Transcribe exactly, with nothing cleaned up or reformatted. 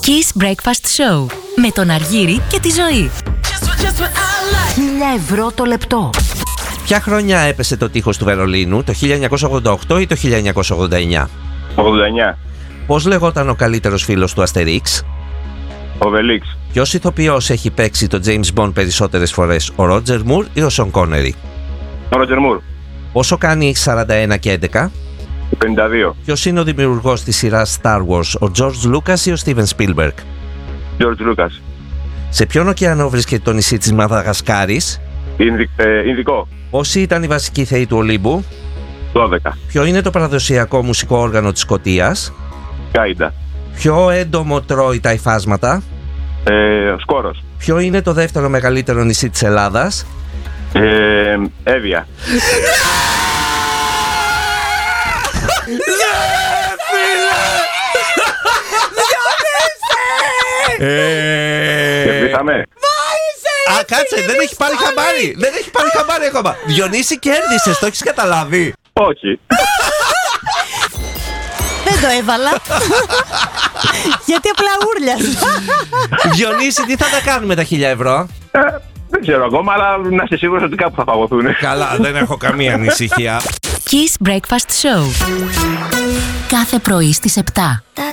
Kiss Breakfast Show με τον Αργύρη και τη Ζωή. Χίλια ευρώ το λεπτό. Ποια χρονιά έπεσε το τείχος του Βερολίνου, το χίλια εννιακόσια ογδόντα οκτώ ή το χίλια εννιακόσια ογδόντα εννιά? ογδόντα εννιά. Πώς λεγόταν ο καλύτερος φίλος του Αστερίξ? Ο Βελίξ. Ποιος ηθοποιός έχει παίξει το James Bond περισσότερες φορές, ο Ρότζερ Μουρ ή ο Σον Κόνερι? Ο Ρότζερ Μουρ. Πόσο κάνει σαράντα ένα και έντεκα? πενήντα δύο. Ποιος είναι ο δημιουργός της σειράς Star Wars, ο George Lucas ή ο Steven Spielberg? George Lucas. Σε ποιον ωκεανό βρίσκεται το νησί της Μαδαγασκάρης? Ινδι, ε, Ινδικό. Πόσοι ήταν οι βασικοί θεοί του Ολύμπου? δώδεκα. Ποιο είναι το παραδοσιακό μουσικό όργανο της Σκωτίας? Κάιντα. Ποιο έντομο τρώει τα υφάσματα? Ε, ο Σκόρος. Ποιο είναι το δεύτερο μεγαλύτερο νησί της Ελλάδας? Ε, Εύβοια. Κερδίσαμε. Α, κάτσε, δεν έχει πάρει χαμπάρι. Δεν έχει πάρει χαμπάρι ακόμα. Διονύση, κέρδισες, το έχεις καταλάβει? Όχι. Δεν το έβαλα. Γιατί απλά ούρλιασα. Διονύση, τι θα τα κάνουμε τα χίλια ευρώ? Ε, δεν ξέρω ακόμα, αλλά να είσαι σίγουρος ότι κάπου θα παγωθούν. Καλά, δεν έχω καμία ανησυχία. Kiss Breakfast Show. Κάθε πρωί στις επτά.